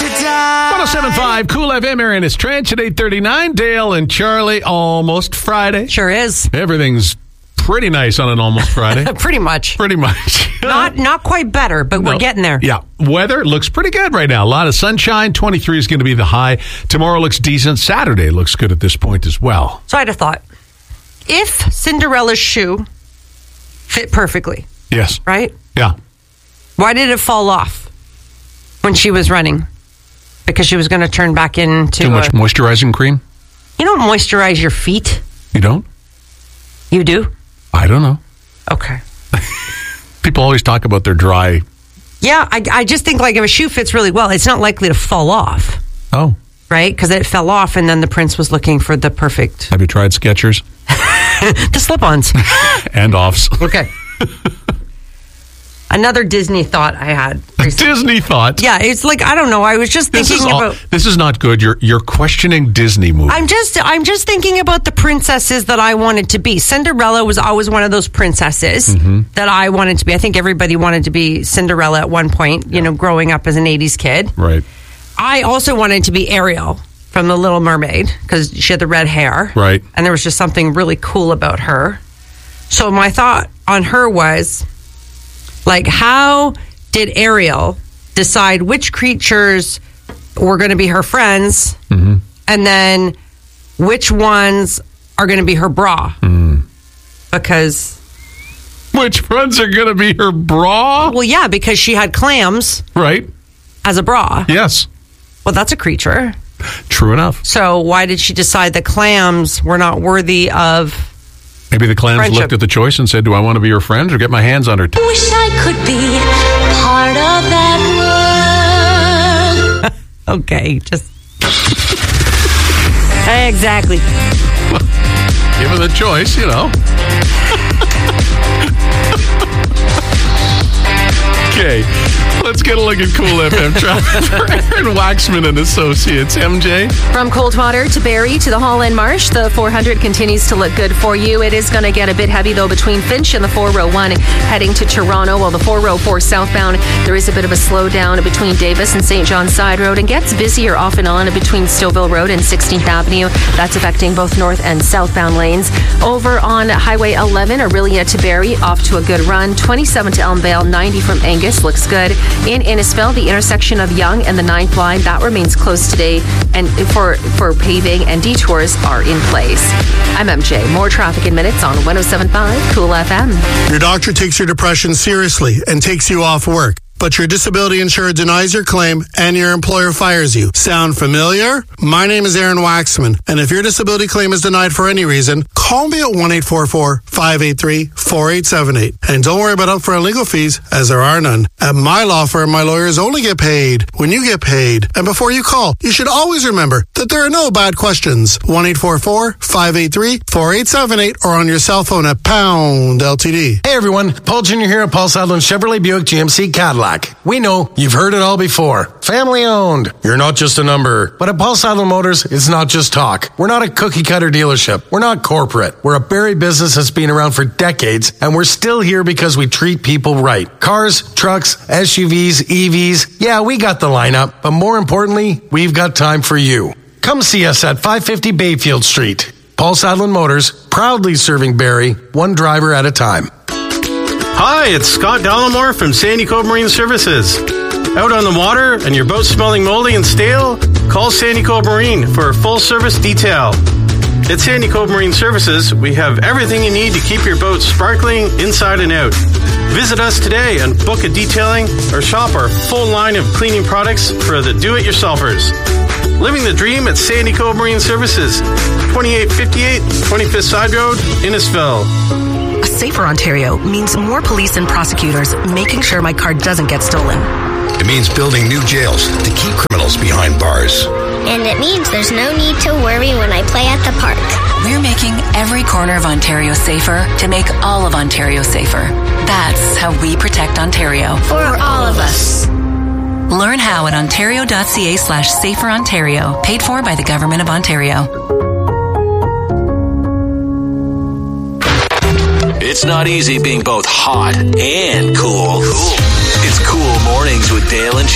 107.5 Cool FM, Aaron is Trench at 8:39. Dale and Charlie, almost Friday. Sure is. Everything's pretty nice on an almost Friday. Pretty much. Pretty much. Not quite better, but we're getting there. Yeah. Weather looks pretty good right now. A lot of sunshine. 23 is going to be the high. Tomorrow looks decent. Saturday looks good at this point as well. So I had a thought. If Cinderella's shoe fit perfectly, Yes. right? Yeah. Why did it fall off when she was running? Because she was going to turn back into... Too much moisturizing cream? You don't moisturize your feet. You don't? You do? I don't know. Okay. People always talk about their dry... Yeah, I just think like if a shoe fits really well, it's not likely to fall off. Oh. Right? Because it fell off and then the prince was looking for the perfect... Have you tried Skechers? The slip-ons. And offs. Okay. Another Disney thought I had. Disney thought? Yeah, it's like, I don't know. I was just thinking about... This is not good. You're questioning Disney movies. I'm just thinking about the princesses that I wanted to be. Cinderella was always one of those princesses that I wanted to be. I think everybody wanted to be Cinderella at one point, you know, growing up as an 80s kid. Right. I also wanted to be Ariel from The Little Mermaid because she had the red hair. Right. And there was just something really cool about her. So my thought on her was, like, how did Ariel decide which creatures were going to be her friends and then which ones are going to be her bra? Because... Which ones are going to be her bra? Well, yeah, because she had clams Right. as a bra. Yes. Well, that's a creature. True enough. So why did she decide the clams were not worthy of... Maybe the clams friendship? looked at the choice and said, do I want to be your friend or get my hands on her? Wish I could be part of that world. Okay, just... Exactly. Given the choice, you know. Okay, let's get a look at Cool FM traffic for Aaron Waxman and Associates. MJ? From Coldwater to Barrie to the Holland Marsh, the 400 continues to look good for you. It is going to get a bit heavy, though, between Finch and the 401 heading to Toronto, while the 404 southbound, there is a bit of a slowdown between Davis and St. John's Side Road, and gets busier off and on between Stouffville Road and 16th Avenue. That's affecting both north and southbound lanes. Over on Highway 11, Orillia to Barrie, off to a good run. 27 to Elmvale, 90 from Angus looks good. In Innisfil, the intersection of Yonge and the 9th line, that remains closed today, and for paving and detours are in place. I'm MJ. More traffic in minutes on 107.5 Cool FM. Your doctor takes your depression seriously and takes you off work, but your disability insurer denies your claim and your employer fires you. Sound familiar? My name is Aaron Waxman, and if your disability claim is denied for any reason, call me at 1-844-583-4878. And don't worry about upfront legal fees, as there are none. At my law firm, my lawyers only get paid when you get paid. And before you call, you should always remember that there are no bad questions. 1-844-583-4878 or on your cell phone at pound LTD. Hey everyone, Paul Jr. here at Paul Sadlin Chevrolet Buick GMC Cadillac. We know you've heard it all before. Family owned. You're not just a number. But at Paul Sadlin Motors, it's not just talk. We're not a cookie cutter dealership. We're not corporate. We're a Barrie business that's been around for decades, and we're still here because we treat people right. Cars, trucks, SUVs, EVs. Yeah, we got the lineup, but more importantly, we've got time for you. Come see us at 550 Bayfield Street. Paul Sadlin Motors, proudly serving Barrie, one driver at a time. Hi, it's Scott Dallimore from Sandy Cove Marine Services. Out on the water and your boat smelling moldy and stale? Call Sandy Cove Marine for a full-service detail. At Sandy Cove Marine Services, we have everything you need to keep your boat sparkling inside and out. Visit us today and book a detailing or shop our full line of cleaning products for the do-it-yourselfers. Living the dream at Sandy Cove Marine Services, 2858 25th Side Road, Innisfil. A safer Ontario means more police and prosecutors making sure my car doesn't get stolen. It means building new jails to keep criminals behind bars. And it means there's no need to worry when I play at the park. We're making every corner of Ontario safer to make all of Ontario safer. That's how we protect Ontario. For all of us. Learn how at ontario.ca/saferontario. Paid for by the Government of Ontario. It's not easy being both hot and cool. It's Cool Mornings with Dale and